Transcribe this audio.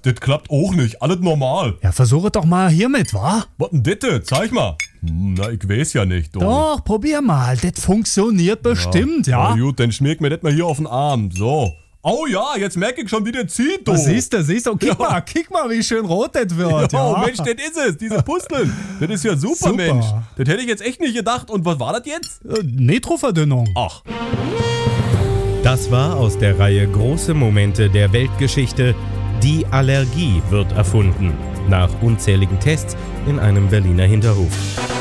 Das klappt auch nicht. Alles normal. Ja, versuche doch mal hiermit, wa? Was denn das? Zeig mal. Na, ich weiß ja nicht. Doch, probier mal. Das funktioniert bestimmt, ja? Na gut, dann schmier mir das mal hier auf den Arm. So. Oh ja, jetzt merke ich schon, wie der zieht, du. Siehst du, kick mal, wie schön rot das wird. Ja. Mensch, das ist es, diese Pusteln. Das ist ja super, Mensch. Das hätte ich jetzt echt nicht gedacht. Und was war das jetzt? Nitroverdünnung. Ach. Das war aus der Reihe Große Momente der Weltgeschichte. Die Allergie wird erfunden. Nach unzähligen Tests in einem Berliner Hinterhof.